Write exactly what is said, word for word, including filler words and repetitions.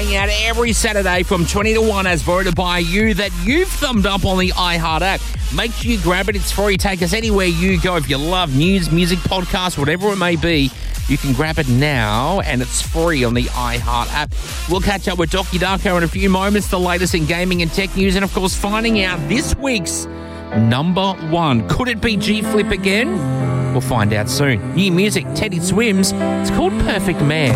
playing out every Saturday from twenty to one as voted by you that you've thumbed up on the iHeart app. Make sure you grab it. It's free. Take us anywhere you go. If you love news, music, podcasts, whatever it may be, you can grab it now, and it's free on the iHeart app. We'll catch up with Docky Darko in a few moments, the latest in gaming and tech news, and, of course, finding out this week's number one. Could it be G-Flip again? We'll find out soon. New music, Teddy Swims. It's called Perfect Man.